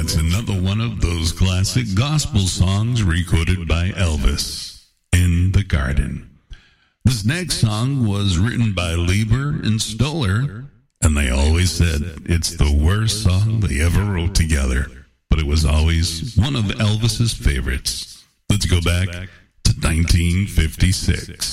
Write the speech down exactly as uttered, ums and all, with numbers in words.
that's another one of those classic gospel songs recorded by Elvis, In the Garden. This next song was written by Lieber and Stoller, and they always said it's the worst song they ever wrote together, but it was always one of Elvis's favorites. Let's go back to nineteen fifty-six.